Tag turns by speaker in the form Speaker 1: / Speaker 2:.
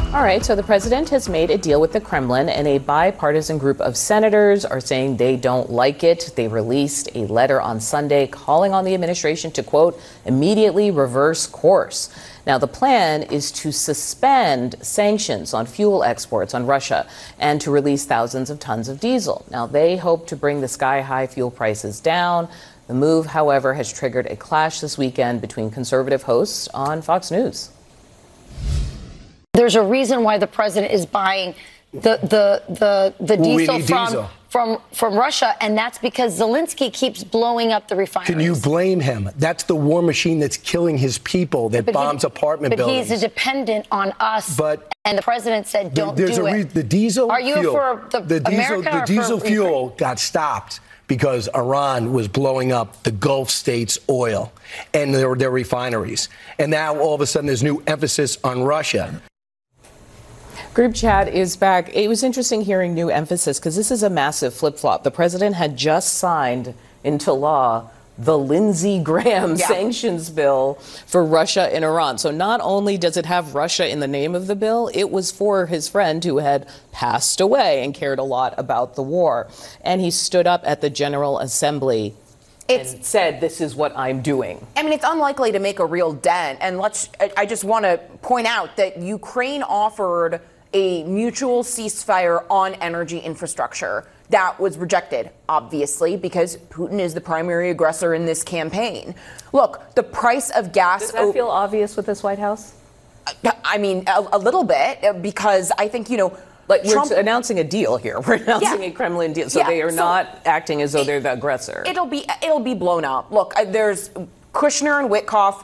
Speaker 1: All right, so the president has made a deal with the Kremlin, and a bipartisan group of senators are saying they don't like it. They released a letter on Sunday calling on the administration to, quote, immediately reverse course. Now, the plan is to suspend sanctions on fuel exports on Russia and to release thousands of tons of diesel. Now, they hope to bring the sky-high fuel prices down. The move, however, has triggered a clash this weekend between conservative hosts on Fox News.
Speaker 2: There's a reason why the president is buying the diesel from Russia, and that's because Zelensky keeps blowing up the refineries.
Speaker 3: Can you blame him? That's the war machine that's killing his people, that bombs apartment buildings.
Speaker 2: But he's dependent on us. And the president said, don't do it.
Speaker 3: The diesel
Speaker 2: Are you
Speaker 3: fuel,
Speaker 2: for
Speaker 3: the diesel fuel got stopped because Iran was blowing up the Gulf states' oil and their refineries. And now all of a sudden there's new emphasis on Russia.
Speaker 1: Group chat is back. It was interesting hearing new emphasis because this is a massive flip-flop. The president had just signed into law the Lindsey Graham sanctions bill for Russia and Iran. So not only does it have Russia in the name of the bill, it was for his friend who had passed away and cared a lot about the war. And he stood up at the General Assembly and said, this is what I'm doing.
Speaker 4: I mean, it's unlikely to make a real dent. And I just want to point out that Ukraine offered a mutual ceasefire on energy infrastructure. That was rejected, obviously, because Putin is the primary aggressor in this campaign. Look, the price of gas...
Speaker 1: Does that feel obvious with this White House?
Speaker 4: I mean, a little bit, because I think,
Speaker 1: like Trump, we're announcing a deal here. We're announcing a Kremlin deal. So they are not acting as though they're the aggressor.
Speaker 4: It'll be blown up. Look, there's Kushner and Witkoff